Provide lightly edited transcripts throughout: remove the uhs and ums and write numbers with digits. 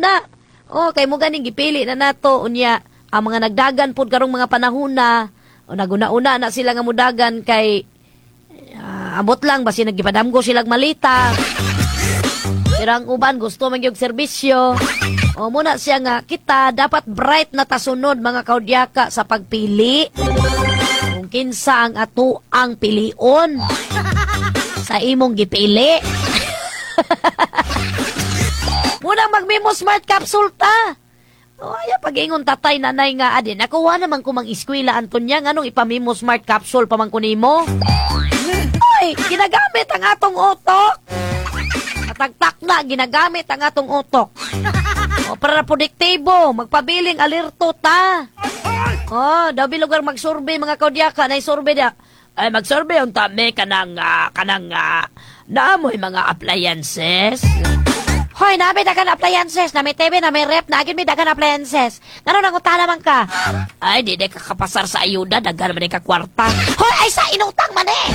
na. Kay mo ganing gipili na nato unya ang mga nagdagan pud karong mga panahon na naguna-una na sila nga mudagan kay abot lang basi nagipadamgo silang malita. Pero ang uban gusto man yung serbisyo. Muna siya nga kita dapat bright na tasunod mga kaudyaka sa pagpili. Kung kinsa ang ato ang pilion sa imong gipili. Muna magmimo smart capsule ta. Ay, pag-ingon tatay nanay nga adin. Nakuha naman ko mang iskwila Antonia nganong ipamimo smart capsule pa man kunimo. Ay, ginagamit ang atong utok. Matagtak na ginagamit ang atong utok. Para produktibo, magpabiling alerto ta. Dabi lugar magsurvey mga kaudyaka na survey dia. Ay magsurvey ang tami kanang naamoy mga appliances. Hoy, nabi dagan appliances, na may TV, na may rep, na agin may dagan appliances. Ngano nanguta naman ka? Ay, di ka kapasar sa ayuda, dagan naman ka kwarta. Hoy, ay sa inutang man eh!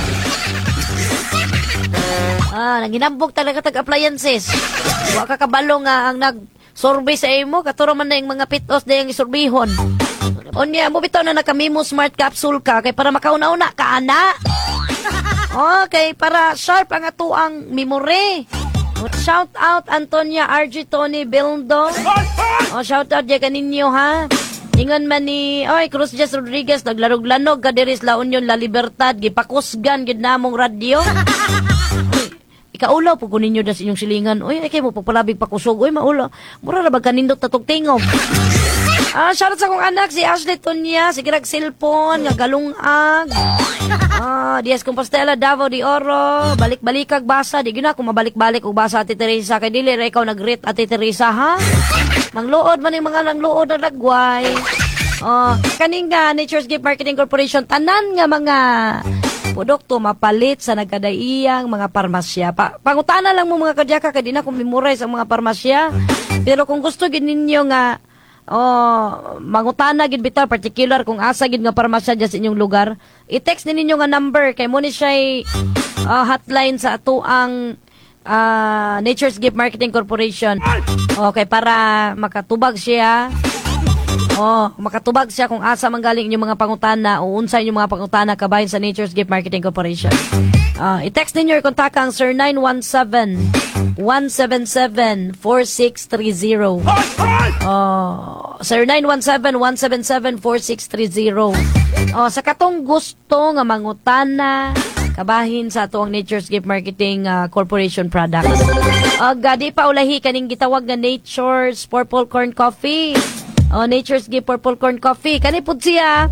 Nanginambog talaga tag-appliances. Huwag ka kabalo nga ang nag-survey sa imo, katuro man na yung mga pitos na yung isurbihon. Unya, mo bitaw na nakamimo smart capsule ka, kay para makauna-una ka, ana. Okay, para sharp ang ato ang memory. Shout out Antonia RG Tony Bildo. Shout out dyan kaninyo ha. Ingon man ni Cruz Jess Rodriguez naglarog-lanog ka diri sa La Union La Libertad gipakusgan gid namong radyo. Ikaulaw po kuninyo das inyong silingan. Ay kay mo pagpalabig pakusog. Maulaw. Mura ra ba kanindot tatog tingog. Shout out sa akong anak si Ashley Tonya, si Greg Silpon, nga galungag. Diaz Compostela, Davao de Oro, balik-balikag basa. Di gina ako mabalik-balik og basa Ate Teresa. Kay dili ra ikaw nag-greet Ate Teresa ha. Mangluod man yung mga nangluod na lagway. Kaning nga Nature's Gift Marketing Corporation, tanan nga mga produkto mapalit sa nagkadaiyang mga parmasya. Pangutana lang mo mga kadyaka, kaya di na kung memorize ang mga parmasya. Pero kung gusto gid ninyo nga mangutana gid bitaw particular kung asa gid nga parmasya dyan sa inyong lugar, i-text din ninyo nga number kay mo ni siya hotline sa ato ang Nature's Gift Marketing Corporation. Okay, para makatubag siya. Makatubag siya kung asa manggaling inyong mga pangutana o unsa inyong mga pangutana kabahin sa Nature's Gift Marketing Corporation. I-text ninyo or kontakan Sir 917-177-4630. Sir 917-177-4630. Sa katong gusto nga mangutana kabahin sa ato ang Nature's Gift Marketing Corporation products. Gadi pa ulahi kaning gitawag nga Nature's Purple Corn Coffee. Nature's Gift Purple Corn Coffee. Kani pud siya.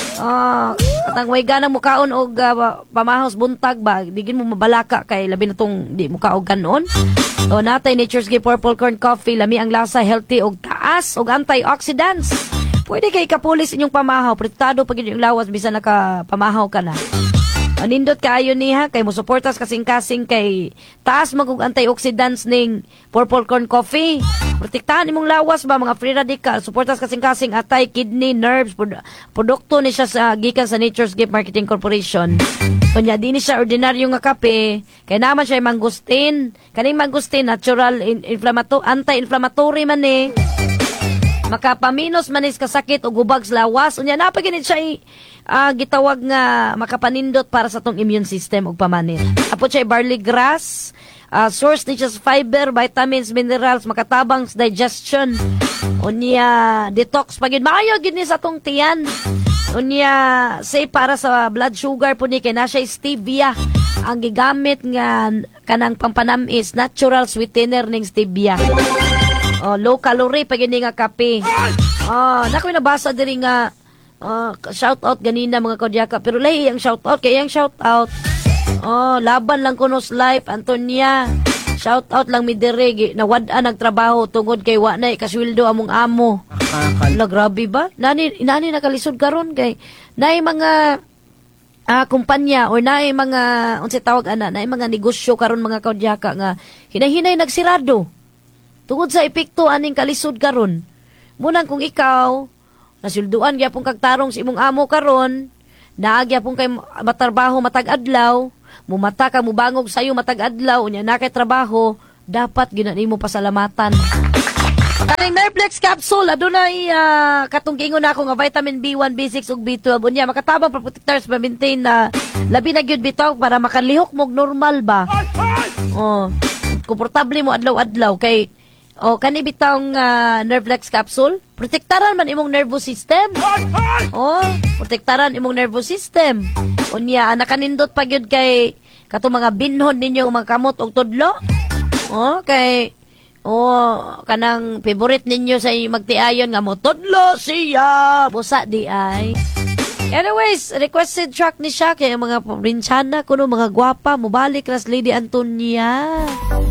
Katang way ganang mukaon og pamahos buntag ba. Digin mo mabalaka kay labi na tong di mukaog ganon. Natay Nature's Gift Purple Corn Coffee. Lami ang lasa, healthy og taas og antioxidants. Pwede kay kapulis inyong pamahaw. Protektado pag inyong lawas bisan nakapamahaw ka na. Nindot kaayo niha kay mo suportas kasing-kasing kay taas magug antioxidants ning Purple Corn Coffee. Protektahan imong lawas ba mga free radical, suportas kasing-kasing atay kidney, nerves, produkto ni siya sa gikan sa Nature's Gift Marketing Corporation. Kunya di ni siya ordinaryo nga kape, kay naman siya mangustin. Kaning mangustin natural anti-inflammatory man eh. Makapaminos manis kasakit o gubag sa lawas. Unya napaginit siya gitawag nga makapanindot para sa tong immune system og pamanin. Apo siya barley grass, source ni siya fiber, vitamins, minerals, makatabang sa digestion. Unya detox pagid maayo gid ni sa tong tiyan. Unya say para sa blood sugar po ni kay na siya stevia. Ang gigamit nga kanang pampanamis, natural sweetener ning stevia. Low calorie pagid nga kape. Nakoy nabasa diri nga shout out ganina mga kodyaka pero lahi ang shout out kay ang shout out laban lang kunos life Antonia shout out lang mi dire nawad-an nagtrabaho tungod kay wa na kasweldo among amo. Grabe ba nani nakalisod karon kay nay mga kumpanya or nay mga unsa tawag ana nay mga negosyo karon mga kodyaka nga hinay-hinay nagsirado tungod sa epekto aning kalisod karon. Munang kung ikaw nasulduan gyapon kag tarong sa imong amo karon, naagya pong kay matrabaho matag adlaw, mumata ka mubangog sayo matag adlaw unya na kay trabaho, dapat ginani mo pasalamatan. Kaning Nerflex capsule adunay katong giingon ako nga vitamin B1, B6 ug B12 unya makatabang pa protectors ba maintain na labi na gyud bitaw para makalihok mo og normal ba. Oh, komportable mo adlaw-adlaw kay kani bitawng Nerflex capsule protektaran man imong nervous system. Oh, protektaran imong nervous system. Unya nakanindot pa gyud kay katong mga binhon ninyo mga kamot og tudlo. Oh, kay kanang favorite ninyo sa magtiayon nga mo tudlo siya busa di ay. Anyways, requested track ni siya kay mga probinsyana kuno mga gwapa mobalik ras Lady Antonia.